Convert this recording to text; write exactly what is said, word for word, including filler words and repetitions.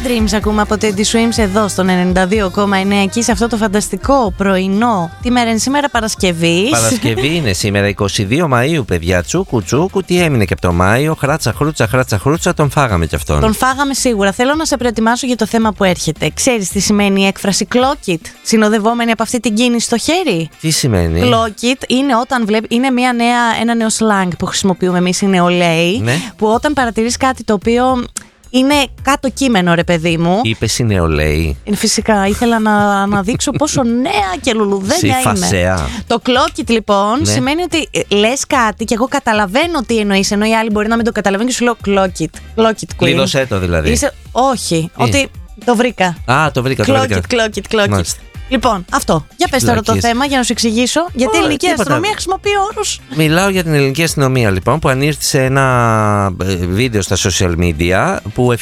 Bad Dreams ακούμε από Teddy Swims εδώ στον ενενήντα δύο κόμμα εννέα εκεί σε αυτό το φανταστικό πρωινό. Τι μέρα είναι σήμερα? Παρασκευή. Παρασκευή είναι σήμερα, εικοστή δεύτερη Μαΐου, παιδιά. Τσούκου τσούκου, τι έμεινε και από το Μάιο. Χράτσα χρούτσα, χράτσα χρούτσα, τον φάγαμε κι αυτόν. Τον φάγαμε σίγουρα. Θέλω να σε προετοιμάσω για το θέμα που έρχεται. Ξέρεις τι σημαίνει η έκφραση clock it, συνοδευόμενη από αυτή την κίνηση στο χέρι? Τι σημαίνει? Clock it είναι όταν βλέπει, είναι μια νέα, ένα νέο slang που χρησιμοποιούμε εμείς, οι νεολαίοι, Ναι. που όταν παρατηρείς κάτι το οποίο είναι κάτω κείμενο, ρε παιδί μου. Είπες η νεολαίη. Φυσικά, ήθελα να, να δείξω πόσο νέα και λουλουδένια είμαι. Φασέα. Το clock it λοιπόν Ναι. σημαίνει ότι λες κάτι και εγώ καταλαβαίνω τι εννοείς, ενώ οι άλλοι μπορεί να μην το καταλαβαίνουν και σου λέω clock it. Clock it, queen. Κλείδωσέ το δηλαδή. Είσαι... Όχι, Τι? ότι το βρήκα. Α, το βρήκα, το Clock βρήκα. it, clock it, clock it. Μάλιστα. Λοιπόν, αυτό. Για πες τώρα το Φυλακίες. θέμα για να σου εξηγήσω. Γιατί η Ω, ελληνική τίποτα. αστυνομία χρησιμοποιεί όρους. Μιλάω για την ελληνική αστυνομία λοιπόν, που ανήρθε σε ένα ε, βίντεο στα social media που